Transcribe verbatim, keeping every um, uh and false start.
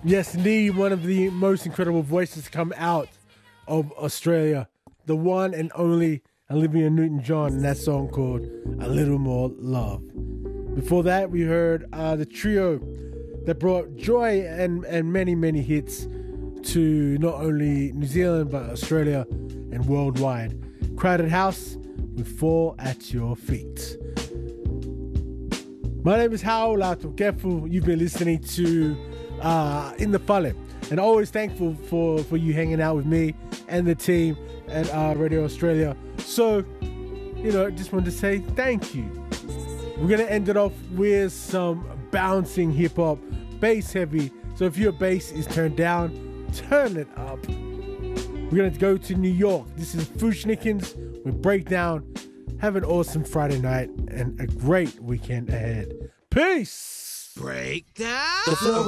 Yes, indeed, one of the most incredible voices to come out of Australia. The one and only Olivia Newton-John, and that song called A Little More Love. Before that, we heard uh, the trio that brought joy and, and many, many hits to not only New Zealand, but Australia and worldwide. Crowded House with Fall at Your Feet. My name is Howell Atokefu. You've been listening to uh, In the Fale, and always thankful for, for you hanging out with me and the team at uh, Radio Australia. So, you know, just wanted to say thank you. We're going to end it off with some bouncing hip-hop, bass heavy. So if your bass is turned down, turn it up. We're going to go to New York. This is Fushnikins with Breakdown. Have an awesome Friday night and a great weekend ahead. Peace! Breakdown!